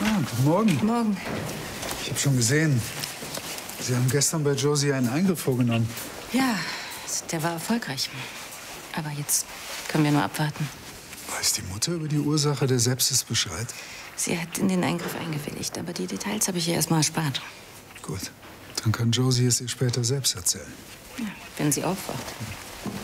Guten Morgen. Guten Morgen. Ich habe schon gesehen, Sie haben gestern bei Josie einen Eingriff vorgenommen. Ja, der war erfolgreich. Aber jetzt können wir nur abwarten. Weiß die Mutter über die Ursache der Sepsis Bescheid? Sie hat in den Eingriff eingewilligt, aber die Details habe ich ihr erstmal erspart. Gut, dann kann Josie es ihr später selbst erzählen. Ja, wenn sie aufwacht.